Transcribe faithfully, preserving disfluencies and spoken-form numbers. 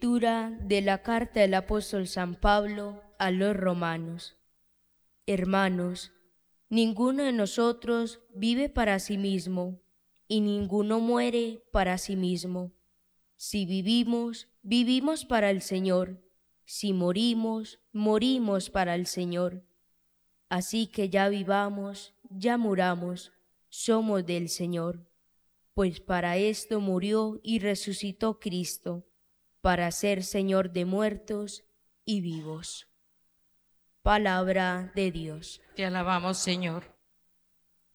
Lectura de la carta del apóstol San Pablo a los romanos. Hermanos, ninguno de nosotros vive para sí mismo, y ninguno muere para sí mismo. Si vivimos, vivimos para el Señor. Si morimos, morimos para el Señor. Así que ya vivamos, ya muramos, somos del Señor. Pues para esto murió y resucitó Cristo, para ser Señor de muertos y vivos. Palabra de Dios. Te alabamos, Señor.